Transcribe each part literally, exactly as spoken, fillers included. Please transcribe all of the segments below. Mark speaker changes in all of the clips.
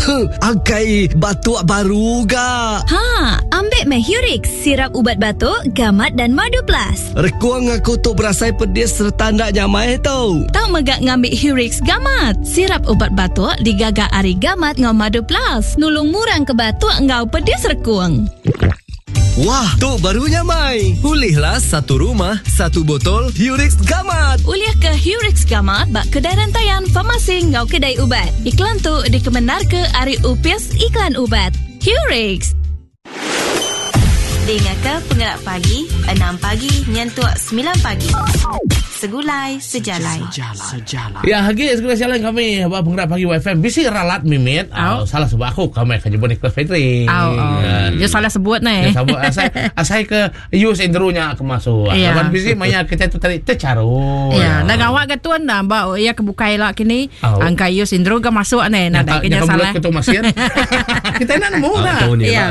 Speaker 1: Angkai batuk baru ga.
Speaker 2: Ha, ambil meh Hurix, sirap ubat batuk, gamat dan madu plus.
Speaker 1: Rekuang aku tu berasai pedis serta nak nyamai tau.
Speaker 2: Tak megak ngambil Hurix gamat. Sirap ubat batuk digagak ari gamat ngau madu plus. Nulung murang ke batuk ngau pedis rekuang.
Speaker 1: Wah, tu barunya Mai. Pulihlah satu rumah, satu botol Hurix Gamat.
Speaker 2: Uliah ke Hurix Gamat bak kedai rantaian farmasi ngau kedai ubat. Iklan tu dikebenar ke Ari Upis Iklan Ubat. Hurix. Dengarkan Penggerak Pagi enam pagi nyentuh sembilan pagi. Segulai sejalai.
Speaker 3: Sejalai. Ya, hagi segulai sejalai kami Abang Penggerak Pagi W F M. Bisi ralat mimit. Oh, salah sebut aku kami akan jemput Nicholas Petri.
Speaker 4: Oh, oh. Ya salah sebut ni.
Speaker 3: Ya sebut asai asai ke use intro-nya aku masuk.
Speaker 4: Ya.
Speaker 3: Abang bisi maya kita tu tadi tercaru.
Speaker 4: Ya, nak awak ke tuan dah ba ya kebukai lah kini.
Speaker 3: Oh.
Speaker 4: Angka use intro ke masuk ni. Nak dah kena salah.
Speaker 3: Kita masih. Kita nak nemu dah.
Speaker 4: Ya.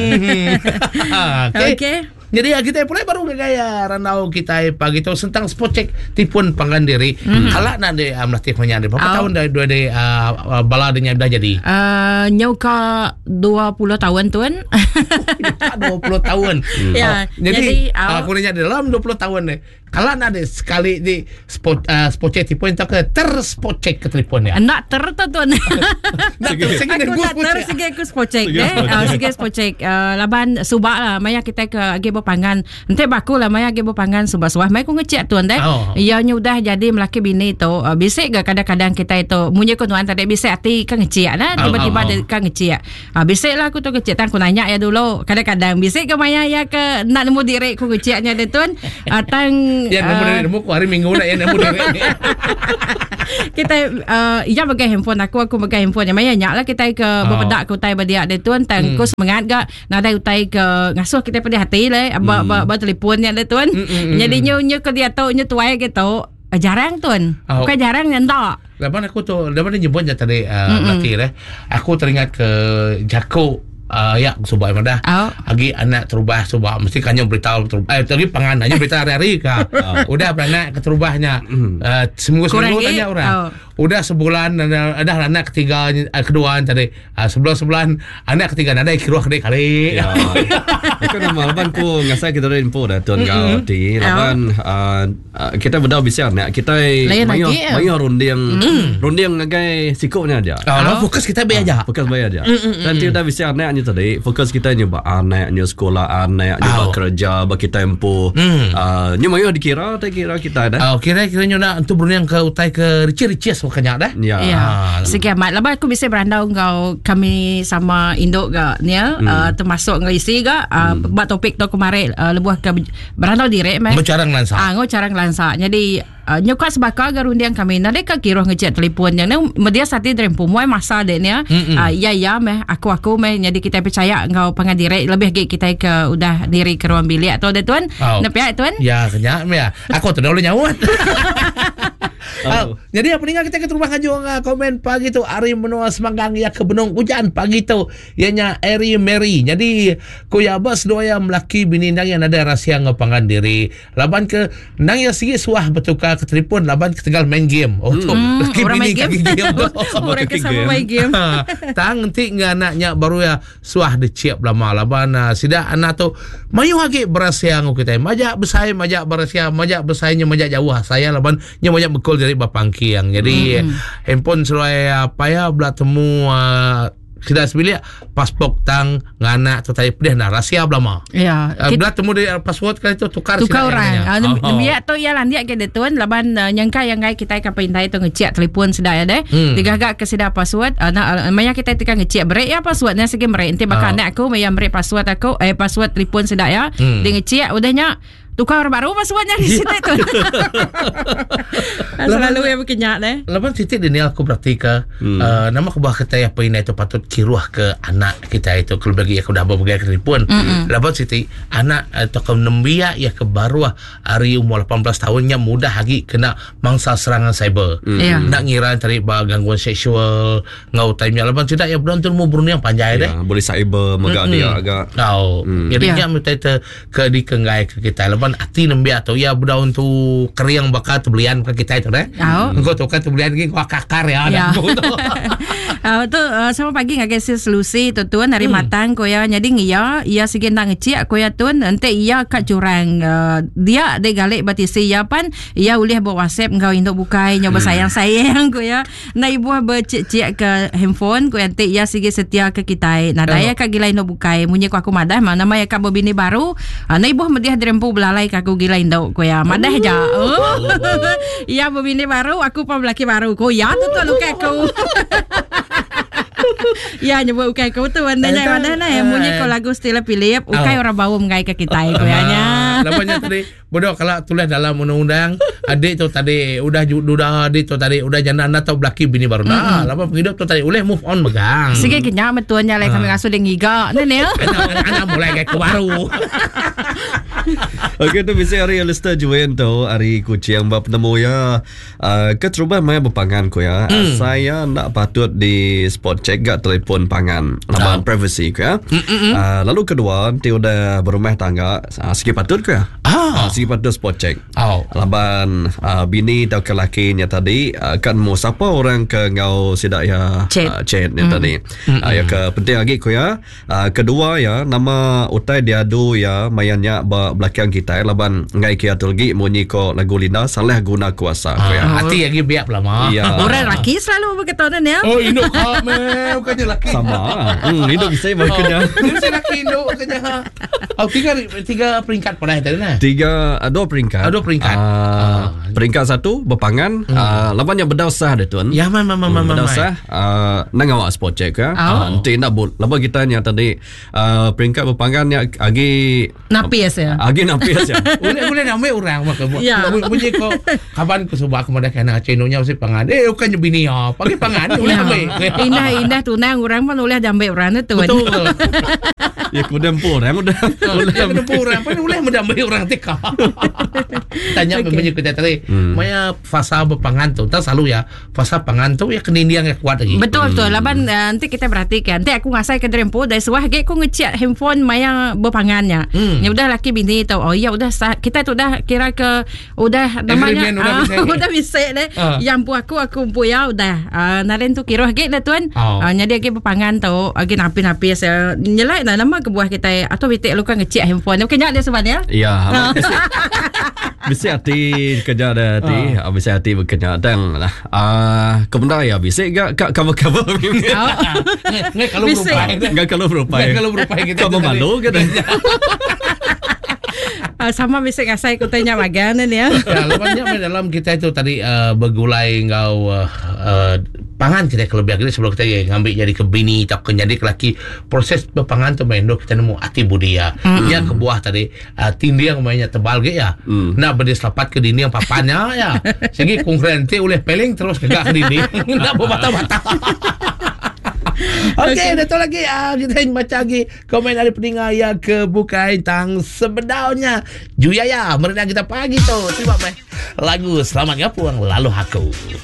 Speaker 3: Okey.
Speaker 4: Okey.
Speaker 3: Jadi kita pula baru gaya ranau kita pagi tu tentang spot check tipun panggan diri. Mm-hmm. Halak nak de uh, melatih punya de. Berapa oh. tahun dah dua de uh, baladanya dah jadi?
Speaker 4: Uh, nyauka dua puluh tahun tuan.
Speaker 3: dua puluh tahun.
Speaker 4: Ya.
Speaker 3: Oh, jadi,
Speaker 4: jadi
Speaker 3: uh, aku nanya dalam dua puluh tahun ni. Kalau nak ada sekali di spot uh, spot check tipun tak ke ter spot check ke telefon ya.
Speaker 4: Nak ter tu tuan.
Speaker 3: Nak ter segi
Speaker 4: aku nak ter segi aku spot check eh. Uh, segi spot check uh, laban subak lah maya kita ke agi berpangan. Nanti baku lah maya agi berpangan subak-subak. Maya aku ngecek tuan deh. Oh. Ianya udah jadi melaki bini tu. Uh, bisik ke kadang-kadang kita itu munye ku tuan tadi bisik hati kan ngecek lah. Tiba-tiba oh, oh, oh. kan ngecek. Uh, bisik lah aku tu ngecek tan aku nanya ya dulu. Kadang-kadang bisik ke maya ya ke nak nemu diri ku ngeceknya deh tuan. Uh, tang
Speaker 3: ya nemu uh, nemu ku hari Minggu nak ya nemu diri.
Speaker 4: Kita uh, ia pakai handphone aku aku pakai handphone yang maya nyak lah kita ke oh. berpedak ke utai badia de tuan tang ku semangat ga nak ada utai ke ngasuh kita pada hati le ba ba, ba telefonnya de tuan jadi nyu nyu ke dia tahu nyu tuai gitu jarang tuan oh. bukan jarang ndak
Speaker 3: laban aku tu laban dia nyebutnya tadi uh, latih le aku teringat ke Jako Uh, ya subah mana oh. Agi anak terubah subah mesti kanyo beritahu terubah eh tadi pangan hanya berita hari-hari ka oh. Udah beranak keterubahnya uh, seminggu-seminggu tanya orang oh. Udah sebulan ada, ada anak ketiga uh, kedua tadi uh, sebulan-sebulan anak ketiga ada kira kali kali ya
Speaker 5: kan malaban ku ngasai kita ada info dah tuan kau di laban kita berdau bisa nak kita mayo mayo runding runding ngagai sikupnya aja
Speaker 3: oh fokus kita bayar aja
Speaker 5: fokus bayar aja dan kita bisa nak tadi fokus kita nyoba anak nyoba sekolah anak nyoba oh. kerja bagi tempo mm. uh, nyoba yo dikira tak kira kita dah
Speaker 3: oh kira-kira nyoba untuk berniang ke utai ke rici-rici makanya dah
Speaker 4: ya yeah. Sekian mat laba aku bisa berandau kau kami sama induk ga ni mm. uh, termasuk ngau isi ga uh, mm. buat topik tu kemarin uh, lebuh ke berandau direk meh
Speaker 3: ngocarang lansa
Speaker 4: ah ngocarang lansa jadi Uh, nyuka sebaka garundiang kami nade ka kiro ngecek telefon yang media sati drempu muai masa de nya uh, ya ya meh aku aku meh jadi kita percaya engkau pengadire lebih ge kita ke udah diri ke ruang bilik atau de tuan oh. Nepia tuan
Speaker 3: ya kenya ya aku tu dulu nyawat oh. Jadi apa nih kita ke rumah ngajung komen pagi tu Ari menua semanggang ya ke benung hujan pagi tu ianya Eri Mary jadi kuya bos doya melaki bini nang yang ada rahsia ngapangan diri laban ke nang ya sigi suah betuka ke telefon laban ketegal main game oh tu
Speaker 4: mm, orang main game,
Speaker 3: game
Speaker 4: orang kesama main game
Speaker 3: tang ti nganaknya baru ya suah diciap lama laban sida anak tu mayu hagi berahsia ngau kita majak besai majak berahsia majak besainya majak jauh saya laban nya majak bekol dari bapangki yang jadi mm. handphone seluai apa ya belah temu uh, tidak sebilik pasport tang ngana tu tadi pedih nah rahsia belama
Speaker 4: ya
Speaker 3: uh, belah temu dari password kali tu tukar
Speaker 4: tukar orang dia tu ya landia ke de tuan laban uh, nyangka yang ngai kita akan pintai tu ngecek telefon sedaya deh hmm. digagak ke sedia password uh, nah, maya kita tekan ngecek break ya passwordnya segi break enti bakal oh. Anak aku maya break password aku eh password telefon sedaya hmm. dia ngecek udahnya tukar baru passwordnya di situ tu. Selalu yang berkenyak deh.
Speaker 3: Lepas titik ini aku berarti ke hmm. uh, nama kebah kita yang pina itu patut kiruah ke anak kita itu kalau bagi aku dah berbagai telefon. Mm-hmm. Lepas titik anak atau uh, nembia ya ke baru hari umur lapan belas tahunnya mudah lagi kena mangsa serangan cyber. Mm. Yeah. Nak ngira cari bah gangguan seksual ngau time lepas tidak ya belum mau berani yang panjang deh.
Speaker 5: Boleh cyber megak mm-hmm. dia agak.
Speaker 3: Tahu. Mm. Jadi yeah. Minta itu ke dikengai ke kita lepas hati nembia atau ya budak untuk keriang bakal tu belian ke kita itu deh.
Speaker 4: Oh.
Speaker 3: Engkau tu kan tu belian lagi kau kakar ya.
Speaker 4: Ya. uh, tu uh, sama pagi ngagai si selusi tu tuan hari hmm. matang ko ya jadi ngia ia sige nang ngecik ko ya tuan ente ia kat jurang uh, dia de galik batisi ya pan ia ulih bawa WhatsApp ngau induk bukai nyoba hmm. sayang-sayang ko ya na ibu bercik-cik ke handphone ko ente ia sige setia ke kita na daya ka gila induk bukai munyi ko aku madah mana maya ka bini baru uh, na ibu mediah dirempu belalai ka aku gila induk ko ya madah ja oh. Ia bini baru aku pun lelaki baru ko ya tu tu lukai ko ya nyebut ukai kau tu andanya mana na yang bunyi kau lagu Stella Philip ukai oh. orang bau mengai ke kita itu ya nya.
Speaker 3: Lamanya tadi bodoh kalau tulis dalam undang-undang adik tu tadi udah udah adik tu tadi udah janda atau belaki bini baru dah. Lama penghidup tu tadi boleh move on megang.
Speaker 4: Sige kenya betuanya lai kami ngasuh deng giga nene.
Speaker 3: Anak mulai kayak ke baru.
Speaker 5: Okey tu bisa hari Alistair Juwen tu hari kucing bab nemu ya uh, keteruban mai berpangan ko ya. Mm. Saya nak patut di spot check gak telefon pangan laman oh. privacy ko ya. Uh, lalu kedua nanti udah berumah tangga uh, segi patut ko ya. Ah. Uh, segi patut spot check. Oh. Laban uh, bini atau kelakinya tadi uh, kan mau siapa orang ke ngau sidak ya chat, uh, chat ni mm. tadi. Uh, ya ke penting lagi ko ya. Uh, kedua ya nama utai diadu ya mayannya belakang kita laban ngai kia tulgi munyi ko lagu Linda salah guna kuasa ko ya.
Speaker 3: Hati lagi biak lama.
Speaker 5: Ya.
Speaker 4: Orang laki selalu begitu ya.
Speaker 3: Oh induk kau meh bukannya laki.
Speaker 5: Sama. Hmm induk bisa berkena.
Speaker 3: Bisa laki induk bukannya. Oh tiga tiga peringkat pada tadi nah.
Speaker 5: Tiga dua peringkat.
Speaker 3: Dua peringkat.
Speaker 5: Uh, peringkat satu berpangan hmm. uh, laban yang berdausa dah tuan.
Speaker 3: Ya mama mama mama.
Speaker 5: Berdausa uh, nang awak spot check ya. Nanti nak bul. Laban kita nya tadi uh, peringkat berpangan yang agi
Speaker 4: napis ya.
Speaker 5: Agi napis ya.
Speaker 3: Boleh boleh nama orang maka. Ya. Bunyi kau kapan ku subah kepada kana channelnya si pangan. Eh bukan bini ya. Pakai pangan boleh ambil.
Speaker 4: Indah-indah tunang orang pun boleh ambil orang tu.
Speaker 5: Betul. Ya kemudian pun orang udah.
Speaker 3: Kemudian pun orang pun boleh ambil orang tika. Tanya bunyi kita tadi. Maya fasa berpangan tu tak selalu ya. Fasa pangan tu ya kenindian yang kuat lagi.
Speaker 4: Betul tu. Laban nanti kita perhatikan. Nanti aku ngasai ke drempo dari suah ge aku ngecek handphone maya berpangannya. Ya udah laki bini tahu. Oh ya udah kita tu dah kira ke udah namanya udah bisa deh. Yang pu aku aku pu ya udah. Naren tu kira ge dah tuan. Nya dia ge berpangan tu agi napi-napi saya nyelai dah nama ke buah kita atau bitik lu kan ngecek handphone. Okey nyak dia sebenarnya.
Speaker 5: Ya. Bisa hati kerja dah hati. Uh. Bisa hati bekerja dan lah. Ah, kemudian ya bisa gak kak cover-cover.
Speaker 3: Nggak kalau berupai.
Speaker 5: Nggak kalau berupai.
Speaker 3: Nggak kalau berupai kita.
Speaker 5: Kamu malu ke?
Speaker 4: Uh, sama bisa ngasai ku tanya maganan ya.
Speaker 3: Ya, lepasnya dalam kita itu tadi uh, bergulai ngau uh, uh, pangan kita kelebihan kita sebelum kita ya, ngambil jadi ke bini tak ke jadi ke laki proses berpangan tu mendo kita nemu hati budia. Mm. Yang ke buah tadi uh, tindi yang mainnya tebal ge ya. Mm. Nak berdiselapat ke dinding yang papannya ya. Segi konkurenti oleh peling terus ke ke dinding. Nak berbata-bata. Okey, okay. Datang lagi uh, kita baca lagi komen dari pendengar yang kebukai tang sebenarnya Juyaya merenang kita pagi tu. Terima kasih lagu Selamat Ngapuang Lalu Aku.